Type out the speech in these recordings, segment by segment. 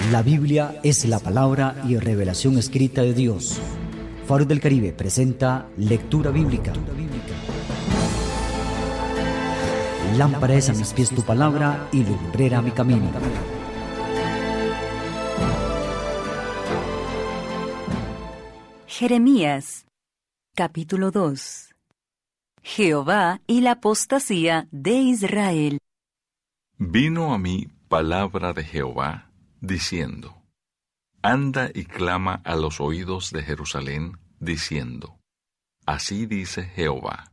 La Biblia es la palabra y revelación escrita de Dios. Faro del Caribe presenta Lectura Bíblica. Lámpara es a mis pies tu palabra y lumbrera mi camino. Jeremías, capítulo 2. Jehová y la apostasía de Israel. Vino a mí palabra de Jehová, diciendo: Anda y clama a los oídos de Jerusalén, diciendo: Así dice Jehová: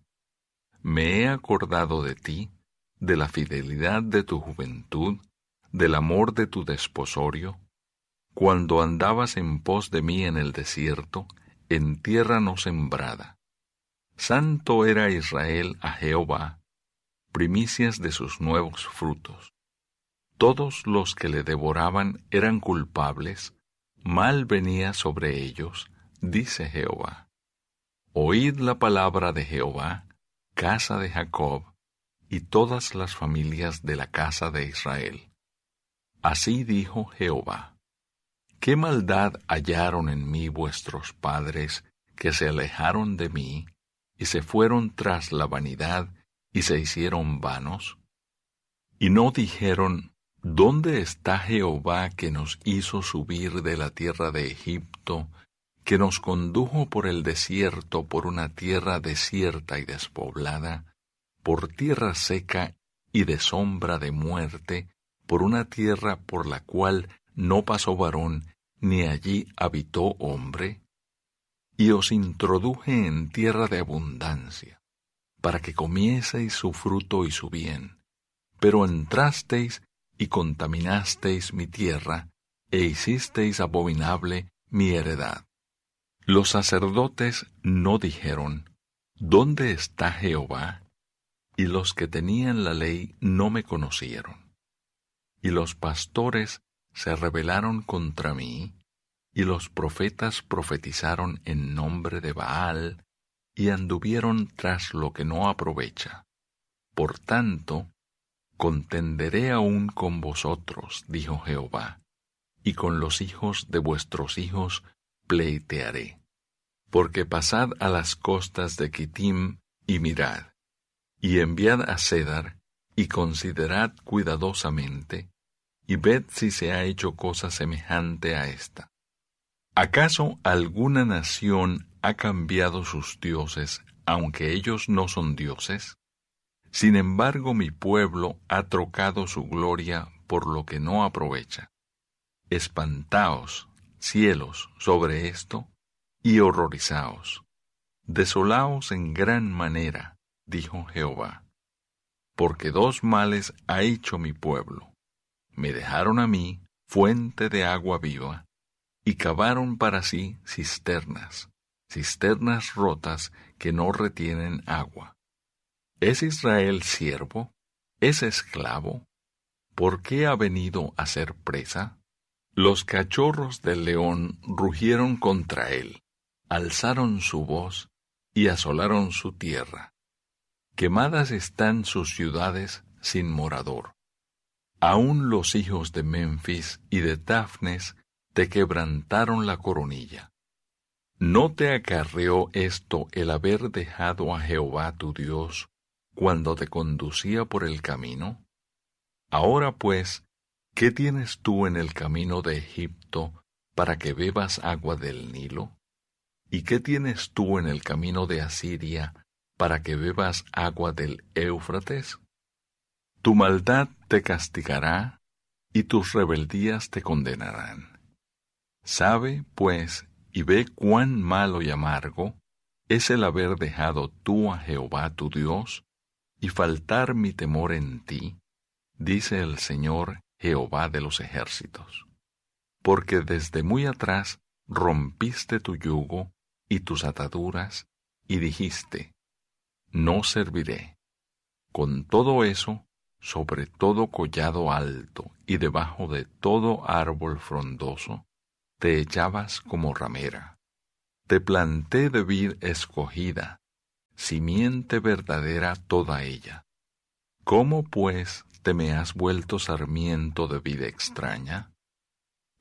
Me he acordado de ti, de la fidelidad de tu juventud, del amor de tu desposorio, cuando andabas en pos de mí en el desierto, en tierra no sembrada. Santo era Israel a Jehová, primicias de sus nuevos frutos. Todos los que le devoraban eran culpables, mal venía sobre ellos, dice Jehová. Oíd la palabra de Jehová, casa de Jacob, y todas las familias de la casa de Israel. Así dijo Jehová: ¿Qué maldad hallaron en mí vuestros padres, que se alejaron de mí, y se fueron tras la vanidad, y se hicieron vanos? Y no dijeron: ¿Dónde está Jehová que nos hizo subir de la tierra de Egipto, que nos condujo por el desierto, por una tierra desierta y despoblada, por tierra seca y de sombra de muerte, por una tierra por la cual no pasó varón, ni allí habitó hombre? Y os introduje en tierra de abundancia, para que comieseis su fruto y su bien. Pero entrasteis y contaminasteis mi tierra, e hicisteis abominable mi heredad. Los sacerdotes no dijeron: ¿Dónde está Jehová? Y los que tenían la ley no me conocieron. Y los pastores se rebelaron contra mí, y los profetas profetizaron en nombre de Baal, y anduvieron tras lo que no aprovecha. Por tanto, contenderé aún con vosotros, dijo Jehová, y con los hijos de vuestros hijos pleitearé. Porque pasad a las costas de Quitim y mirad, y enviad a Cedar, y considerad cuidadosamente, y ved si se ha hecho cosa semejante a esta. ¿Acaso alguna nación ha cambiado sus dioses, aunque ellos no son dioses? Sin embargo, mi pueblo ha trocado su gloria por lo que no aprovecha. Espantaos, cielos, sobre esto, y horrorizaos. Desolaos en gran manera, dijo Jehová. Porque dos males ha hecho mi pueblo. Me dejaron a mí, fuente de agua viva, y cavaron para sí cisternas rotas que no retienen agua. ¿Es Israel siervo? ¿Es esclavo? ¿Por qué ha venido a ser presa? Los cachorros del león rugieron contra él, alzaron su voz y asolaron su tierra. Quemadas están sus ciudades sin morador. Aún los hijos de Memphis y de Tafnes te quebrantaron la coronilla. ¿No te acarreó esto el haber dejado a Jehová tu Dios cuando te conducía por el camino? Ahora pues, ¿qué tienes tú en el camino de Egipto para que bebas agua del Nilo? ¿Y qué tienes tú en el camino de Asiria para que bebas agua del Éufrates? Tu maldad te castigará, y tus rebeldías te condenarán. Sabe, pues, y ve cuán malo y amargo es el haber dejado tú a Jehová tu Dios, y faltar mi temor en ti, dice el Señor Jehová de los ejércitos. Porque desde muy atrás rompiste tu yugo y tus ataduras, y dijiste: No serviré. Con todo eso, sobre todo collado alto y debajo de todo árbol frondoso, te echabas como ramera. Te planté de vid escogida, simiente verdadera toda ella. ¿Cómo, pues, te me has vuelto sarmiento de vid extraña?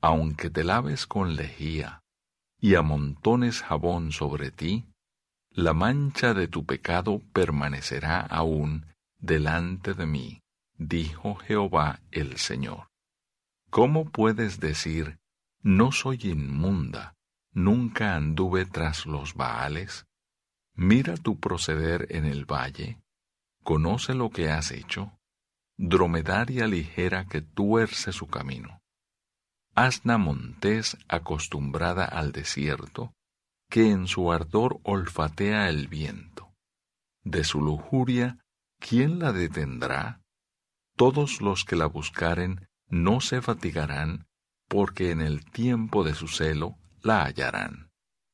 aunque te laves con lejía y amontones jabón sobre ti, la mancha de tu pecado permanecerá aún delante de mí, dijo Jehová el Señor. ¿Cómo puedes decir, no soy inmunda, nunca anduve tras los Baales? Mira tu proceder en el valle, conoce lo que has hecho, dromedaria ligera que tuerce su camino. Asna montés acostumbrada al desierto, que en su ardor olfatea el viento. De su lujuria, ¿quién la detendrá? Todos los que la buscaren no se fatigarán, porque en el tiempo de su celo la hallarán.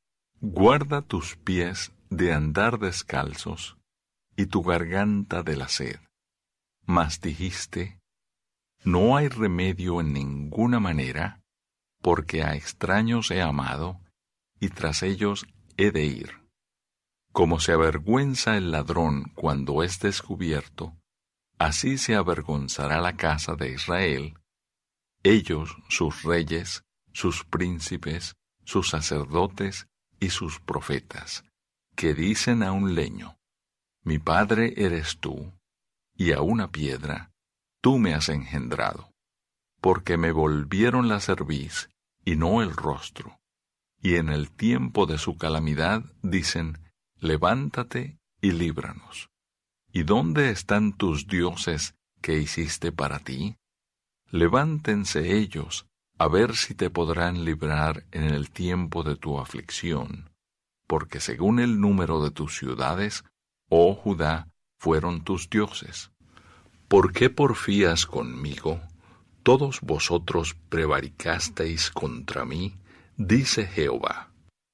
Guarda tus pies de andar descalzos, y tu garganta de la sed. Mas dijiste, no hay remedio en ninguna manera, porque a extraños he amado, y tras ellos he de ir. Como se avergüenza el ladrón cuando es descubierto, así se avergonzará la casa de Israel, ellos, sus reyes, sus príncipes, sus sacerdotes y sus profetas, que dicen a un leño, mi padre eres tú, y a una piedra, tú me has engendrado, porque me volvieron la cerviz y no el rostro, y en el tiempo de su calamidad dicen, levántate y líbranos. ¿Y dónde están tus dioses que hiciste para ti? Levántense ellos, a ver si te podrán librar en el tiempo de tu aflicción, porque según el número de tus ciudades, oh Judá, fueron tus dioses. ¿Por qué porfías conmigo? Todos vosotros prevaricasteis contra mí, dice Jehová.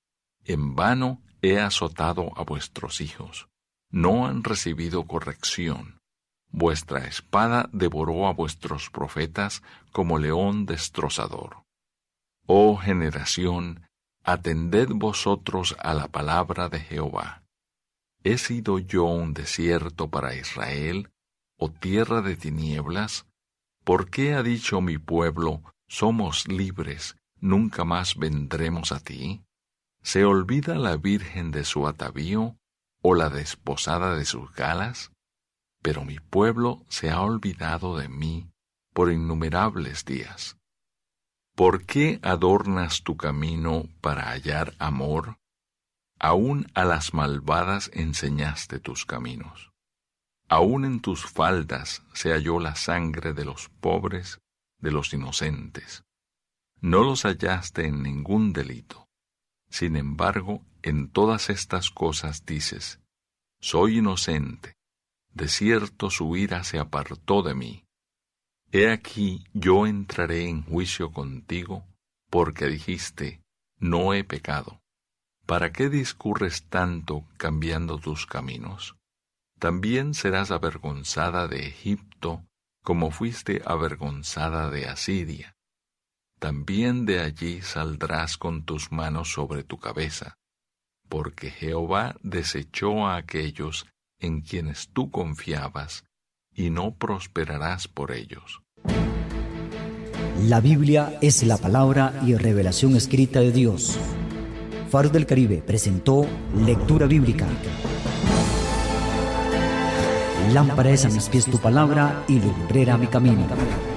En vano he azotado a vuestros hijos, no han recibido corrección. Vuestra espada devoró a vuestros profetas como león destrozador. Oh generación, atended vosotros a la palabra de Jehová. ¿He sido yo un desierto para Israel, o tierra de tinieblas? ¿Por qué ha dicho mi pueblo, somos libres, nunca más vendremos a ti? ¿Se olvida la virgen de su atavío, o la desposada de sus galas? Pero mi pueblo se ha olvidado de mí por innumerables días. ¿Por qué adornas tu camino para hallar amor? Aún a las malvadas enseñaste tus caminos. Aún en tus faldas se halló la sangre de los pobres, de los inocentes. No los hallaste en ningún delito. Sin embargo, en todas estas cosas dices, soy inocente. De cierto su ira se apartó de mí. He aquí yo entraré en juicio contigo, porque dijiste, no he pecado. ¿Para qué discurres tanto cambiando tus caminos? También serás avergonzada de Egipto, como fuiste avergonzada de Asiria. También de allí saldrás con tus manos sobre tu cabeza, porque Jehová desechó a aquellos en quienes tú confiabas, y no prosperarás por ellos. La Biblia es la palabra y revelación escrita de Dios. Faro del Caribe presentó Lectura Bíblica. Lámpara es a mis pies tu palabra y lumbrera mi camino.